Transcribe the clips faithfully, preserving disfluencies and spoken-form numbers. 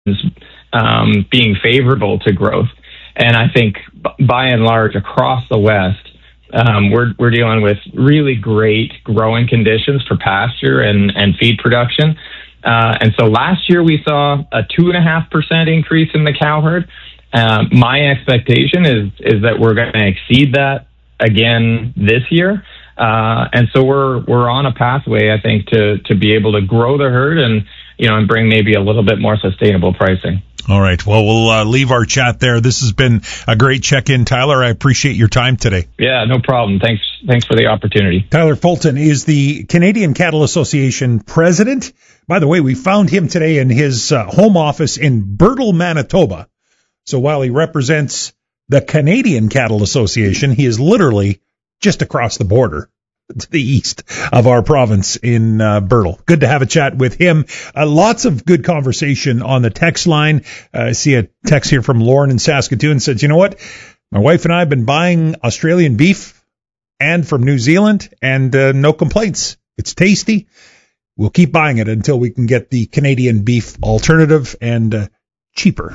um, being favorable to growth. And I think by and large across the West, um, we're we're dealing with really great growing conditions for pasture and, and feed production. Uh, and so last year we saw a two and a half percent increase in the cow herd. Uh, my expectation is is that we're going to exceed that again this year. Uh, and so we're we're on a pathway, I think, to to be able to grow the herd and you know and bring maybe a little bit more sustainable pricing. All right. Well, we'll uh, leave our chat there. This has been a great check-in, Tyler. I appreciate your time today. Yeah, no problem. Thanks. Thanks for the opportunity. Tyler Fulton is the Canadian Cattle Association president. By the way, we found him today in his uh, home office in Birtle, Manitoba. So while he represents the Canadian Cattle Association, he is literally just across the border to the east of our province in uh, Birtle. Good to have a chat with him. Uh, lots of good conversation on the text line. Uh, I see a text here from Lauren in Saskatoon. Says, you know what? My wife and I have been buying Australian beef and from New Zealand, and uh, no complaints. It's tasty. We'll keep buying it until we can get the Canadian beef alternative and uh, cheaper.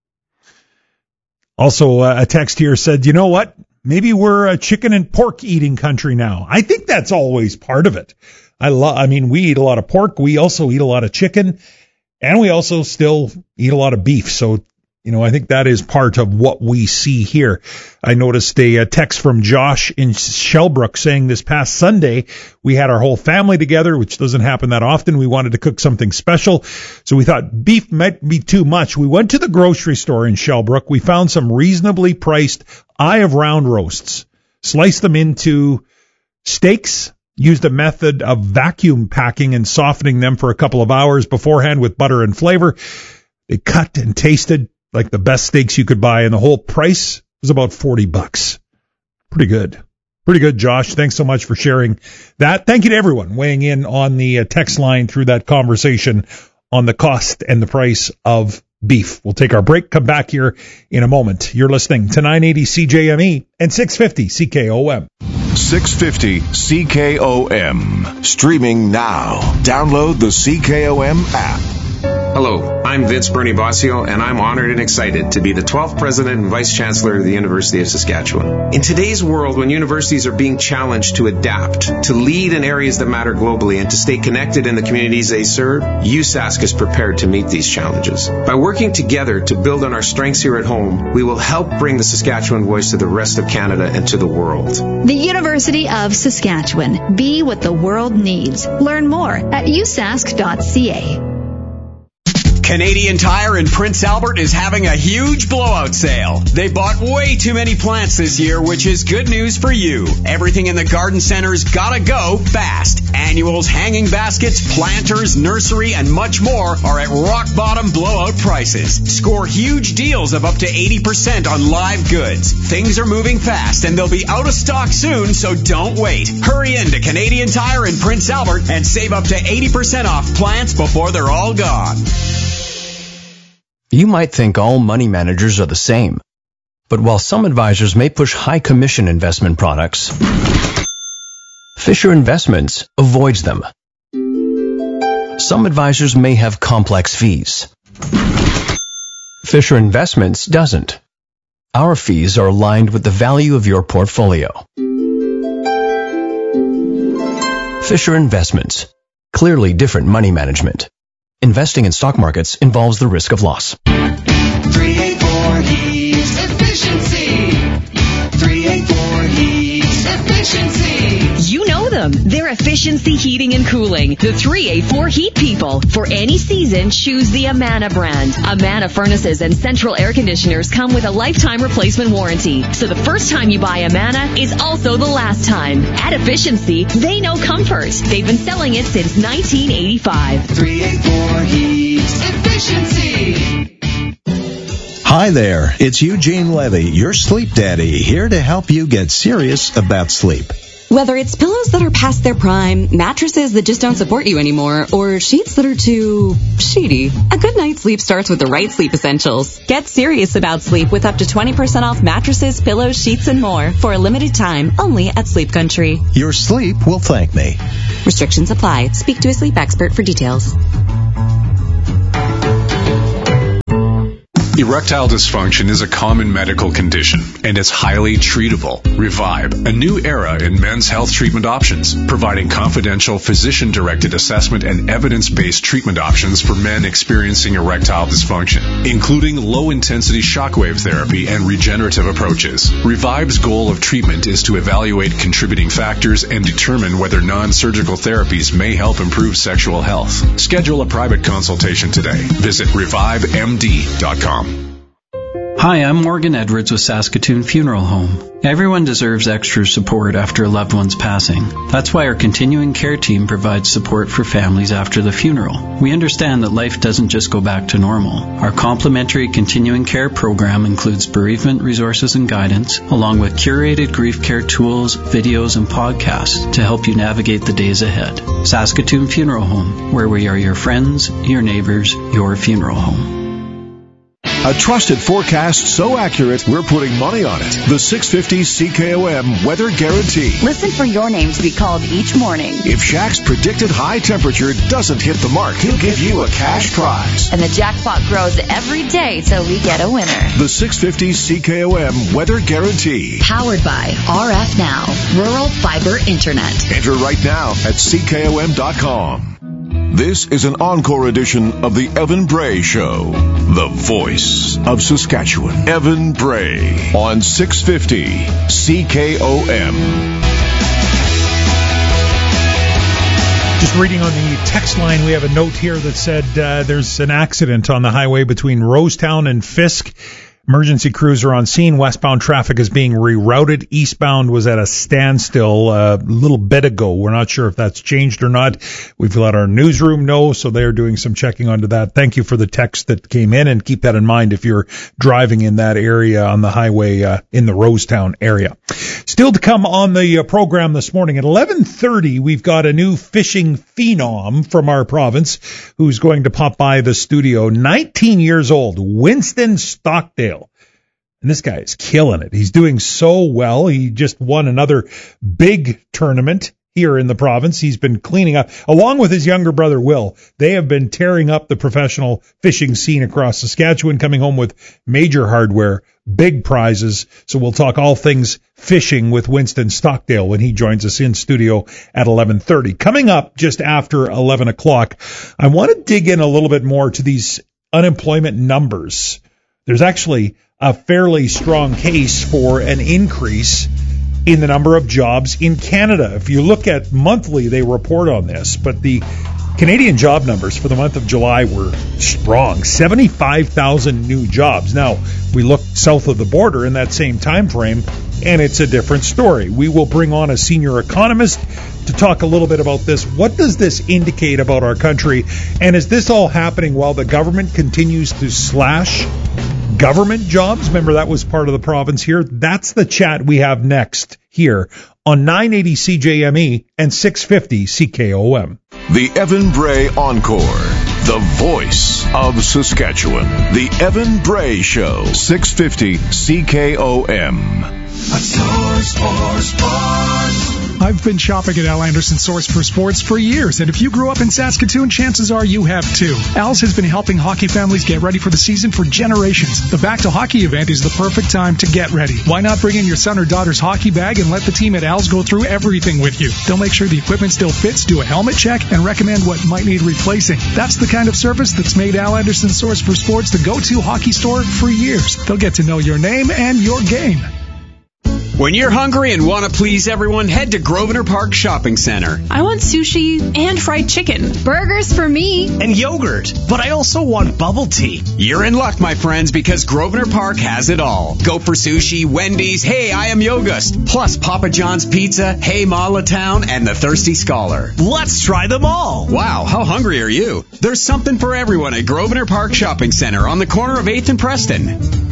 Also, uh, a text here said, you know what? Maybe we're a chicken and pork eating country now. I think that's always part of it. I love, I mean, we eat a lot of pork. We also eat a lot of chicken, and we also still eat a lot of beef. So, you know, I think that is part of what we see here. I noticed a, a text from Josh in Shellbrook saying this past Sunday, we had our whole family together, which doesn't happen that often. We wanted to cook something special. So we thought beef might be too much. We went to the grocery store in Shellbrook. We found some reasonably priced eye of round roasts, sliced them into steaks, used a method of vacuum packing and softening them for a couple of hours beforehand with butter and flavor. They cut and tasted like the best steaks you could buy, and the whole price was about forty bucks. Pretty good. Pretty good, Josh. Thanks so much for sharing that. Thank you to everyone weighing in on the uh, text line through that conversation on the cost and the price of beef. We'll take our break, come back here in a moment. You're listening to nine eighty C J M E and six fifty C K O M. six fifty C K O M. Streaming now. Download the C K O M app. Hello, I'm Vince Bernie Bossio, and I'm honored and excited to be the twelfth President and Vice Chancellor of the University of Saskatchewan. In today's world, when universities are being challenged to adapt, to lead in areas that matter globally, and to stay connected in the communities they serve, U S A S C is prepared to meet these challenges. By working together to build on our strengths here at home, we will help bring the Saskatchewan voice to the rest of Canada and to the world. The University of Saskatchewan. Be what the world needs. Learn more at u sask dot c a. Canadian Tire in Prince Albert is having a huge blowout sale. They bought way too many plants this year, which is good news for you. Everything in the garden center's gotta go fast. Annuals, hanging baskets, planters, nursery, and much more are at rock bottom blowout prices. Score huge deals of up to eighty percent on live goods. Things are moving fast and they'll be out of stock soon, so don't wait. Hurry in to Canadian Tire in Prince Albert and save up to eighty percent off plants before they're all gone. You might think all money managers are the same, but while some advisors may push high commission investment products, Fisher Investments avoids them. Some advisors may have complex fees. Fisher Investments doesn't. Our fees are aligned with the value of your portfolio. Fisher Investments. Clearly different money management. Investing in stock markets involves the risk of loss. three eighty-four Heats Efficiency. three eighty-four Heats Efficiency. You know them. They're Efficiency Heating and Cooling. The three eighty-four Heat People. For any season, choose the Amana brand. Amana furnaces and central air conditioners come with a lifetime replacement warranty. So the first time you buy Amana is also the last time. At Efficiency, they know comfort. They've been selling it since nineteen eighty-five. three eighty-four Heats Efficiency. Hi there, it's Eugene Levy, your sleep daddy, here to help you get serious about sleep. Whether it's pillows that are past their prime, mattresses that just don't support you anymore, or sheets that are too sheety, a good night's sleep starts with the right sleep essentials. Get serious about sleep with up to twenty percent off mattresses, pillows, sheets, and more for a limited time only at Sleep Country. Your sleep will thank me. Restrictions apply. Speak to a sleep expert for details. Erectile dysfunction is a common medical condition, and it's highly treatable. Revive, a new era in men's health treatment options, providing confidential physician-directed assessment and evidence-based treatment options for men experiencing erectile dysfunction, including low-intensity shockwave therapy and regenerative approaches. Revive's goal of treatment is to evaluate contributing factors and determine whether non-surgical therapies may help improve sexual health. Schedule a private consultation today. Visit revive m d dot com. Hi, I'm Morgan Edwards with Saskatoon Funeral Home. Everyone deserves extra support after a loved one's passing. That's why our continuing care team provides support for families after the funeral. We understand that life doesn't just go back to normal. Our complimentary continuing care program includes bereavement resources and guidance, along with curated grief care tools, videos, and podcasts to help you navigate the days ahead. Saskatoon Funeral Home, where we are your friends, your neighbors, your funeral home. A trusted forecast so accurate, we're putting money on it. The six fifty C K O M Weather Guarantee. Listen for your name to be called each morning. If Shaq's predicted high temperature doesn't hit the mark, he'll give you a cash prize. And the jackpot grows every day till we get a winner. The six fifty C K O M Weather Guarantee. Powered by R F Now, Rural Fiber Internet. Enter right now at C K O M dot com. This is an encore edition of the Evan Bray Show, the voice of Saskatchewan. Evan Bray on six fifty C K O M. Just reading on the text line, we have a note here that said uh, there's an accident on the highway between Rosetown and Fisk. Emergency crews are on scene. Westbound traffic is being rerouted. Eastbound was at a standstill a little bit ago. We're not sure if that's changed or not. We've let our newsroom know, so they're doing some checking onto that. Thank you for the text that came in, and keep that in mind if you're driving in that area on the highway uh, in the Rosetown area. Still to come on the uh, program this morning at eleven thirty, we've got a new fishing phenom from our province who's going to pop by the studio. nineteen years old, Winston Stockdale. And this guy is killing it. He's doing so well. He just won another big tournament here in the province. He's been cleaning up, along with his younger brother, Will. They have been tearing up the professional fishing scene across Saskatchewan, coming home with major hardware, big prizes. So we'll talk all things fishing with Winston Stockdale when he joins us in studio at eleven thirty. Coming up just after eleven o'clock, I want to dig in a little bit more to these unemployment numbers. There's actually a fairly strong case for an increase in the number of jobs in Canada. If you look at monthly, they report on this, but the Canadian job numbers for the month of July were strong, seventy-five thousand new jobs. Now, we look south of the border in that same time frame, and it's a different story. We will bring on a senior economist to talk a little bit about this. What does this indicate about our country? And is this all happening while the government continues to slash government jobs? Remember, that was part of the province here. That's the chat we have next here on nine eighty C J M E and six fifty C K O M. The Evan Bray Encore, the voice of Saskatchewan. The Evan Bray Show, six fifty C K O M. A source for sports. I've been shopping at Al Anderson Source for Sports for years, and if you grew up in Saskatoon, chances are you have too. Al's has been helping hockey families get ready for the season for generations. The Back to Hockey event is the perfect time to get ready. Why not bring in your son or daughter's hockey bag and let the team at Al's go through everything with you? They'll make sure the equipment still fits, do a helmet check, and recommend what might need replacing. That's the kind of service that's made Al Anderson Source for Sports the go-to hockey store for years. They'll get to know your name and your game. When you're hungry and want to please everyone, head to Grosvenor Park Shopping Center. I want sushi and fried chicken. Burgers for me. And yogurt. But I also want bubble tea. You're in luck, my friends, because Grosvenor Park has it all. Go for sushi, Wendy's, Hey, I Am Yogust, plus Papa John's Pizza, Hey Malatown, and the Thirsty Scholar. Let's try them all. Wow, how hungry are you? There's something for everyone at Grosvenor Park Shopping Center on the corner of eighth and Preston.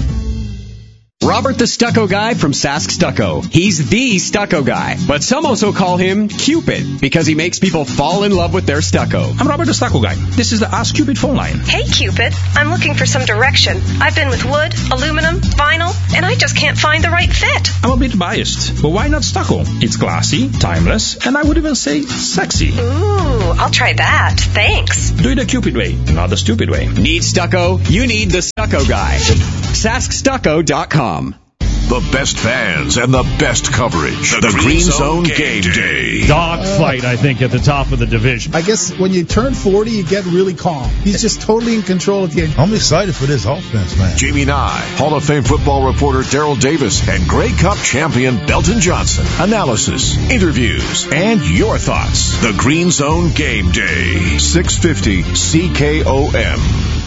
Robert the Stucco Guy from Sask Stucco. He's the stucco guy, but some also call him Cupid because he makes people fall in love with their stucco. I'm Robert the Stucco Guy. This is the Ask Cupid phone line. Hey Cupid, I'm looking for some direction. I've been with wood, aluminum, vinyl, and I just can't find the right fit. I'm a bit biased, but why not stucco? It's classy, timeless, and I would even say sexy. Ooh, I'll try that. Thanks. Do it the Cupid way, not the stupid way. Need stucco? You need the Stucco Stucco Guy. Sask Stucco dot com. The best fans and the best coverage. The, the Green, Green Zone, Zone Game Day. Dogfight, I think, at the top of the division. I guess when you turn forty, you get really calm. He's just totally in control of the game. I'm excited for this offense, man. Jamie Nye, Hall of Fame football reporter Daryl Davis, and Grey Cup champion Belton Johnson. Analysis, interviews, and your thoughts. The Green Zone Game Day. six fifty C K O M.